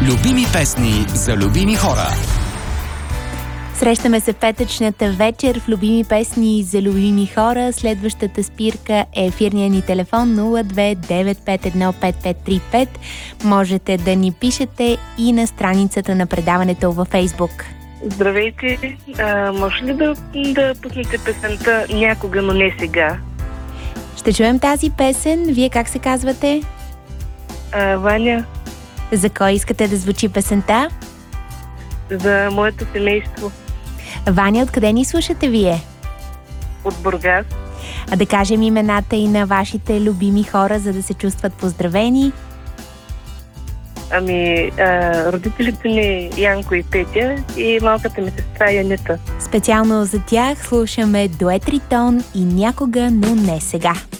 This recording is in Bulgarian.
Любими песни за любими хора. Срещаме се в петъчната вечер в Любими песни за любими хора. Следващата спирка е ефирния ни телефон 029515535. Можете да ни пишете и на страницата на предаването във Фейсбук. Здравейте! Може ли да пуснете песента "Някога, но не сега"? Ще чуем тази песен. Вие как се казвате? Ваня. За кой искате да звучи песента? За моето семейство. Ваня, откъде ни слушате вие? От Бургас. А да кажем имената и на вашите любими хора, за да се чувстват поздравени. Родителите ми Янко и Петя и малката ми сестра Янета. Специално за тях слушаме дует Ритон и "Някога, но не сега".